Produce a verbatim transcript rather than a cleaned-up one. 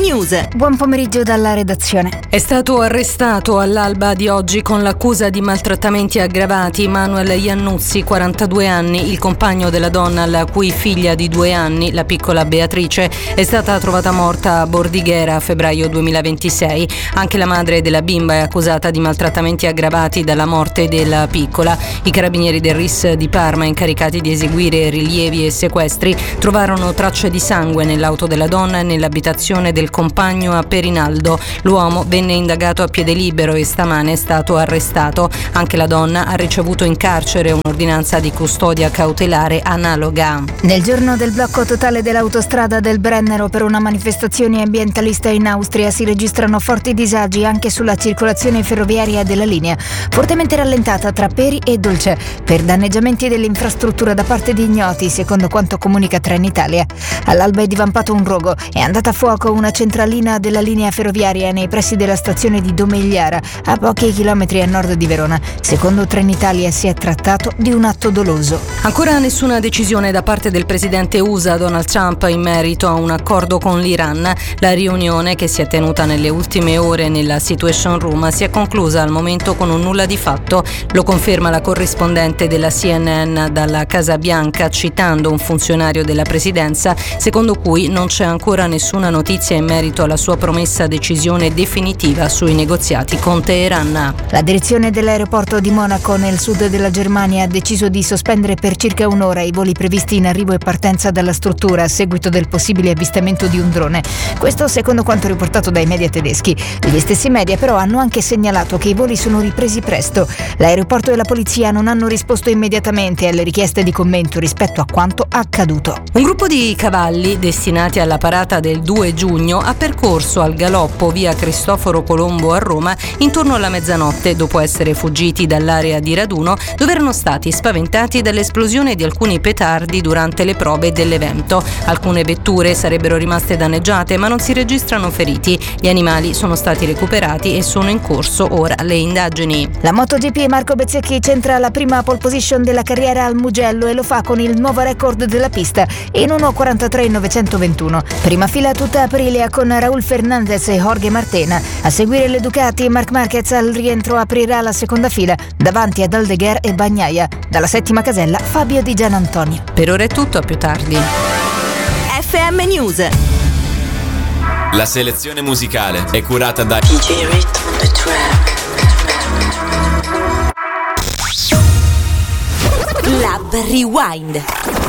News. Buon pomeriggio dalla redazione. È stato arrestato all'alba di oggi con l'accusa di maltrattamenti aggravati Manuel Iannuzzi, quarantadue anni, il compagno della donna la cui figlia di due anni, la piccola Beatrice, è stata trovata morta a Bordighera a febbraio duemilaventisei. Anche la madre della bimba è accusata di maltrattamenti aggravati dalla morte della piccola. I carabinieri del R I S di Parma, incaricati di eseguire rilievi e sequestri, trovarono tracce di sangue nell'auto della donna e nell'abitazione del compagno a Perinaldo. L'uomo venne indagato a piede libero e stamane è stato arrestato. Anche la donna ha ricevuto in carcere un'ordinanza di custodia cautelare analoga. Nel giorno del blocco totale dell'autostrada del Brennero per una manifestazione ambientalista in Austria si registrano forti disagi anche sulla circolazione ferroviaria della linea, fortemente rallentata tra Peri e Dolce per danneggiamenti dell'infrastruttura da parte di ignoti, secondo quanto comunica Trenitalia. All'alba è divampato un rogo, è andata a fuoco una centralina della linea ferroviaria nei pressi della stazione di Domegliara, a pochi chilometri a nord di Verona. Secondo Trenitalia si è trattato di un atto doloso. Ancora nessuna decisione da parte del presidente U S A Donald Trump in merito a un accordo con l'Iran. La riunione, che si è tenuta nelle ultime ore nella Situation Room, si è conclusa al momento con un nulla di fatto. Lo conferma la corrispondente della C N N dalla Casa Bianca, citando un funzionario della presidenza, secondo cui non c'è ancora nessuna notizia in merito alla sua promessa decisione definitiva sui negoziati con Teheran. La direzione dell'aeroporto di Monaco nel sud della Germania ha deciso di sospendere per circa un'ora i voli previsti in arrivo e partenza dalla struttura a seguito del possibile avvistamento di un drone. Questo secondo quanto riportato dai media tedeschi. Gli stessi media però hanno anche segnalato che i voli sono ripresi presto. L'aeroporto e la polizia non hanno risposto immediatamente alle richieste di commento rispetto a quanto accaduto. Un gruppo di cavalli destinati alla parata del due giugno ha percorso al galoppo via Cristoforo Colombo a Roma intorno alla mezzanotte, dopo essere fuggiti dall'area di raduno dove erano stati spaventati dall'esplosione di alcuni petardi durante le prove dell'evento. Alcune vetture sarebbero rimaste danneggiate, ma non si registrano feriti. Gli animali sono stati recuperati e sono in corso ora le indagini. La MotoGP Marco Bezzecchi centra la prima pole position della carriera al Mugello e lo fa con il nuovo record della pista in uno quarantatré novecentoventuno. Prima fila tutta Aprilia con Raúl Fernández e Jorge Martena. A seguire le Ducati, Marc Marquez al rientro aprirà la seconda fila davanti ad Aldeguer e Bagnaia. Dalla settima casella Fabio Di Gianantonio. Per ora è tutto, a più tardi. F M News. La selezione musicale è curata da D J Rhythm on the track. Lab Rewind.